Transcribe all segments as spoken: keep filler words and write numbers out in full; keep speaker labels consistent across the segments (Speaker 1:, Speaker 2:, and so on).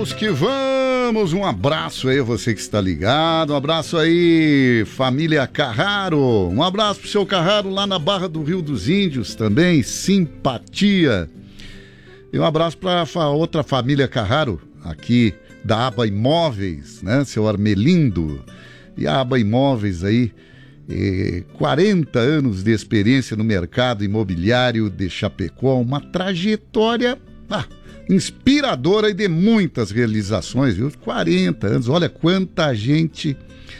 Speaker 1: Vamos que vamos, um abraço aí a você que está ligado, um abraço aí família Carraro, um abraço pro seu Carraro lá na Barra do Rio dos Índios também, simpatia. E um abraço para outra família Carraro aqui da Aba Imóveis, né, seu Armelindo. E a Aba Imóveis aí, eh, quarenta anos de experiência no mercado imobiliário de Chapecó, uma trajetória ah, inspiradora e de muitas realizações, viu? quarenta anos, olha quanta gente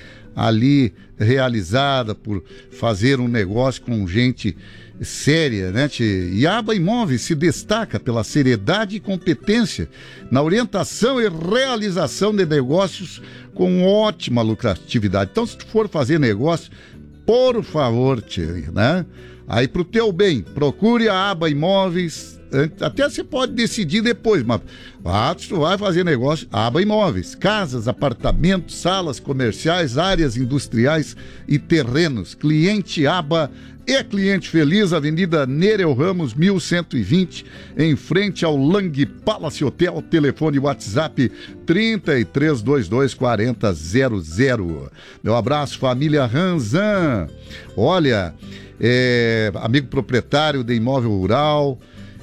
Speaker 1: ali realizada por fazer um negócio com gente séria, né, tchê? E a Aba Imóveis se destaca pela seriedade e competência na orientação e realização de negócios com ótima lucratividade. Então, se tu for fazer negócio, por favor, tchê, né? Aí pro teu bem, procure a Aba Imóveis. Até você pode decidir depois, mas ah, tu vai fazer negócio, Aba Imóveis, casas, apartamentos, salas comerciais, áreas industriais e terrenos. Cliente Aba é cliente feliz, Avenida Nereu Ramos, mil cento e vinte, em frente ao Lang Palace Hotel, telefone WhatsApp trinta e três vinte e dois quarenta zero zero. Meu abraço, família Ranzan. Olha, é, amigo proprietário de imóvel rural,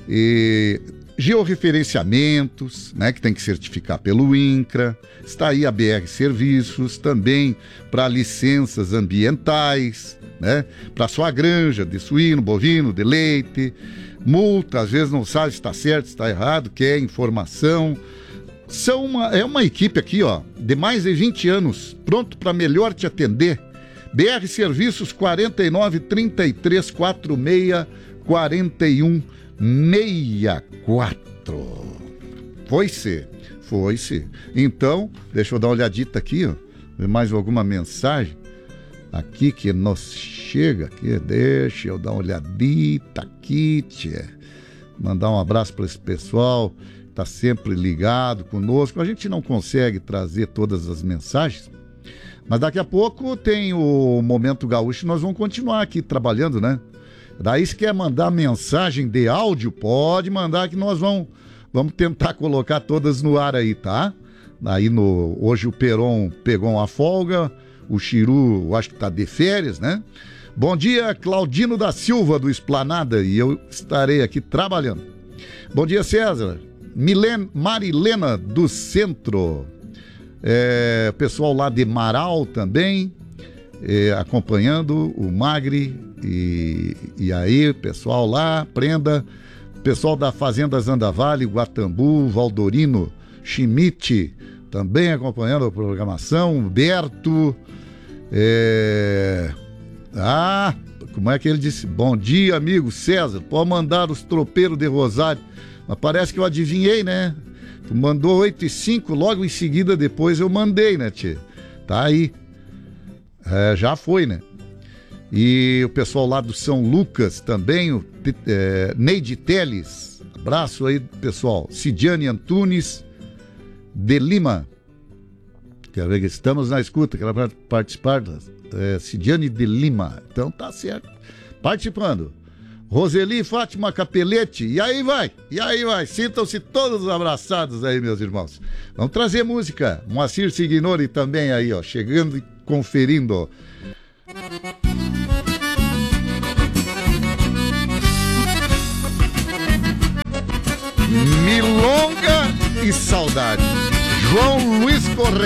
Speaker 1: e georreferenciamentos, né, que tem que certificar pelo INCRA. Está aí a B R Serviços também para licenças ambientais, né, para sua granja de suíno, bovino, de leite. Multa, às vezes não sabe se está certo, se está errado, quer informação. São uma, é uma equipe aqui, ó, de mais de vinte anos, pronto para melhor te atender. B R Serviços quarenta e nove, trinta e três, quarenta e seis, quarenta e um, sessenta e quatro. Foi-se, foi-se. Então, deixa eu dar uma olhadita aqui, ó, ver mais alguma mensagem aqui que nos chega aqui. Deixa eu dar uma olhadita aqui, tchê. Mandar um abraço para esse pessoal que tá sempre ligado conosco. A gente não consegue trazer todas as mensagens, mas daqui a pouco tem o Momento Gaúcho, nós vamos continuar aqui trabalhando, né? Daí se quer mandar mensagem de áudio, pode mandar que nós vamos, vamos tentar colocar todas no ar aí, tá? Aí no, hoje o Peron pegou uma folga, o Chiru acho que tá de férias, né? Bom dia, Claudino da Silva do Esplanada, e eu estarei aqui trabalhando. Bom dia, César. Milen, Marilena do Centro. É, pessoal lá de Marau também, é, acompanhando o Magri. E, e aí, pessoal lá, prenda, pessoal da Fazenda Zandavale, Guatambu, Valdorino, Schmidt, também acompanhando a programação, Humberto, é... ah, como é que ele disse? Bom dia, amigo César, pode mandar os tropeiros de Rosário, mas parece que eu adivinhei, né? Tu mandou oito e cinco, logo em seguida depois eu mandei, né, tchê? Tá aí, é, já foi, né? E o pessoal lá do São Lucas também, o é, Neide Teles, abraço aí, pessoal. Cidiane Antunes de Lima, quero ver que estamos na escuta, quero participar. É, Cidiane de Lima, então tá certo, participando. Roseli Fátima Capelete, e aí vai, e aí vai, sintam-se todos abraçados aí, meus irmãos. Vamos trazer música, Moacir Signori também aí, ó, chegando e conferindo. Milonga e saudade. João Luiz Correia.